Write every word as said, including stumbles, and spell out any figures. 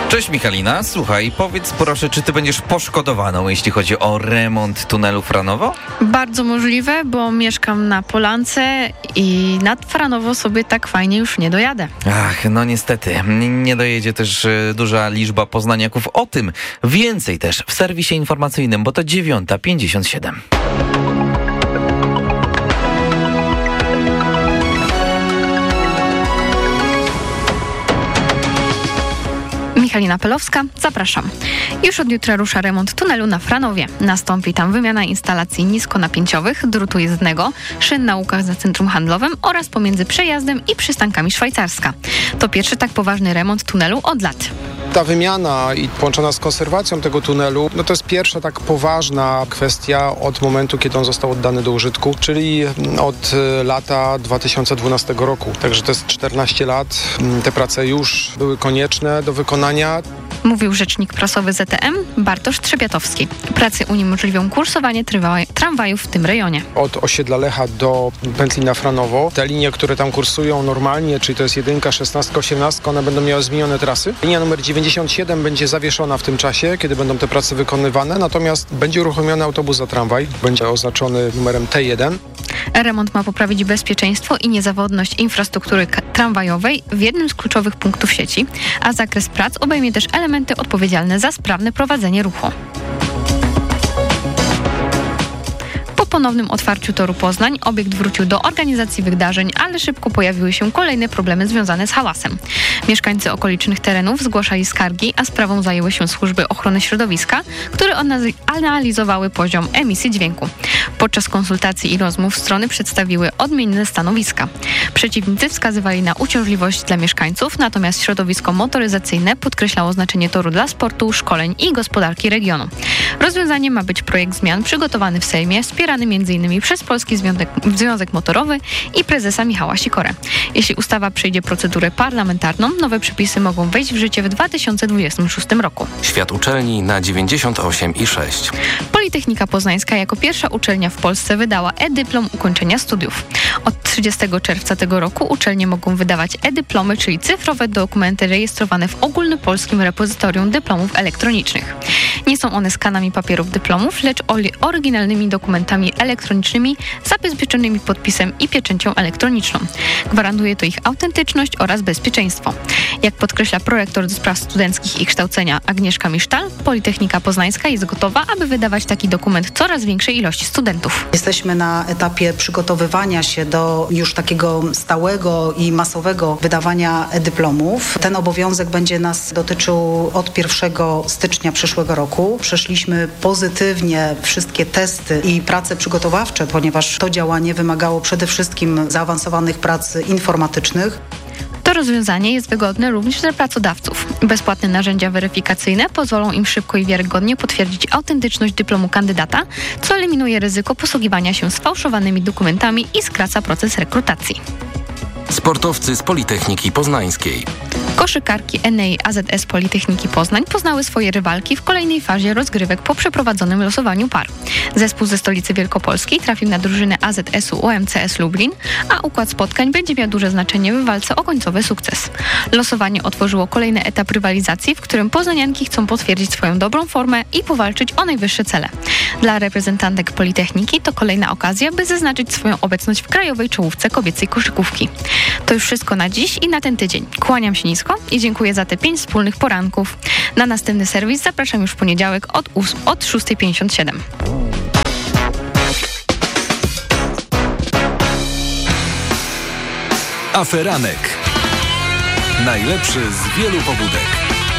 Cześć Michalina, słuchaj, powiedz proszę, czy ty będziesz poszkodowaną, jeśli chodzi o remont tunelu Franowo? Bardzo możliwe, bo mieszkam na Polance i nad Franowo sobie tak fajnie już nie dojadę. Ach, no niestety, nie dojedzie też e, duża liczba poznaniaków. O tym więcej też w serwisie informacyjnym, bo to dziewiąta pięćdziesiąt siedem. Michalina Pelowska, zapraszam. Już od jutra rusza remont tunelu na Franowie. Nastąpi tam wymiana instalacji niskonapięciowych, drutu jezdnego, szyn na łukach za centrum handlowym oraz pomiędzy przejazdem i przystankami Szwajcarska. To pierwszy tak poważny remont tunelu od lat. Ta wymiana i połączona z konserwacją tego tunelu, no to jest pierwsza tak poważna kwestia od momentu, kiedy on został oddany do użytku, czyli od lata dwa tysiące dwunastego roku. Także to jest czternaście lat. Te prace już były konieczne do wykonania. Mówił rzecznik prasowy Z T M Bartosz Trzebiatowski. Prace uniemożliwią kursowanie tramwajów w tym rejonie. Od osiedla Lecha do pętli na Franowo. Te linie, które tam kursują normalnie, czyli to jest jedynka, szesnastka, osiemnastka, one będą miały zmienione trasy. Linia numer dziewięćdziesiąt siedem będzie zawieszona w tym czasie, kiedy będą te prace wykonywane, natomiast będzie uruchomiony autobus za tramwaj, będzie oznaczony numerem T jeden. Remont ma poprawić bezpieczeństwo i niezawodność infrastruktury tramwajowej w jednym z kluczowych punktów sieci, a zakres prac obejmie też elementy odpowiedzialne za sprawne prowadzenie ruchu. Po ponownym otwarciu toru Poznań obiekt wrócił do organizacji wydarzeń, ale szybko pojawiły się kolejne problemy związane z hałasem. Mieszkańcy okolicznych terenów zgłaszali skargi, a sprawą zajęły się służby ochrony środowiska, które analizowały poziom emisji dźwięku. Podczas konsultacji i rozmów strony przedstawiły odmienne stanowiska. Przeciwnicy wskazywali na uciążliwość dla mieszkańców, natomiast środowisko motoryzacyjne podkreślało znaczenie toru dla sportu, szkoleń i gospodarki regionu. Rozwiązaniem ma być projekt zmian przygotowany w Sejmie, wspierany między innymi przez Polski Związek, Związek Motorowy i prezesa Michała Sikorę. Jeśli ustawa przejdzie procedurę parlamentarną, nowe przepisy mogą wejść w życie w dwa tysiące dwudziestym szóstym roku. Świat uczelni na dziewięćdziesiąt osiem i sześć. Politechnika Poznańska jako pierwsza uczelnia w Polsce wydała e-dyplom ukończenia studiów. Od trzydziestego czerwca tego roku uczelnie mogą wydawać e-dyplomy, czyli cyfrowe dokumenty rejestrowane w ogólnopolskim repozytorium dyplomów elektronicznych. Nie są one skanami papierów dyplomów, lecz oryginalnymi dokumentami elektronicznymi zabezpieczonymi podpisem i pieczęcią elektroniczną. Gwarantuje to ich autentyczność oraz bezpieczeństwo. Jak podkreśla prorektor do spraw studenckich i kształcenia Agnieszka Misztal, Politechnika Poznańska jest gotowa, aby wydawać taki dokument coraz większej ilości studentów. Jesteśmy na etapie przygotowywania się do już takiego stałego i masowego wydawania dyplomów. Ten obowiązek będzie nas dotyczył od pierwszego stycznia przyszłego roku. Przeszliśmy pozytywnie wszystkie testy i prace przygotowawcze, ponieważ to działanie wymagało przede wszystkim zaawansowanych prac informatycznych. To rozwiązanie jest wygodne również dla pracodawców. Bezpłatne narzędzia weryfikacyjne pozwolą im szybko i wiarygodnie potwierdzić autentyczność dyplomu kandydata, co eliminuje ryzyko posługiwania się sfałszowanymi dokumentami i skraca proces rekrutacji. Sportowcy z Politechniki Poznańskiej. Koszykarki N A A Z S Politechniki Poznań poznały swoje rywalki w kolejnej fazie rozgrywek po przeprowadzonym losowaniu par. Zespół ze stolicy Wielkopolskiej trafił na drużynę A Z S-u U M C S Lublin, a układ spotkań będzie miał duże znaczenie w walce o końcowy sukces. Losowanie otworzyło kolejny etap rywalizacji, w którym poznanianki chcą potwierdzić swoją dobrą formę i powalczyć o najwyższe cele. Dla reprezentantek Politechniki to kolejna okazja, by zaznaczyć swoją obecność w krajowej czołówce kobiecej koszykówki. To już wszystko na dziś i na ten tydzień. Kłaniam się nisko i dziękuję za te pięć wspólnych poranków. Na następny serwis zapraszam już w poniedziałek od, od szósta pięćdziesiąt siedem. Aferanek. Najlepszy z wielu pobudek.